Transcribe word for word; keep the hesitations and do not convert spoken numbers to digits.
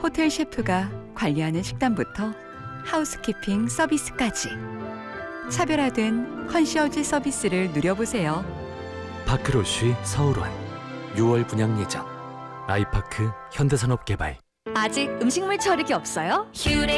호텔 셰프가 관리하는 식단부터 하우스키핑 서비스까지 차별화된 컨시어지 서비스를 누려보세요. 파크로쉬 서울원 유월 분양 예정. 아이파크 현대산업개발. 아직 음식물 처리기 없어요?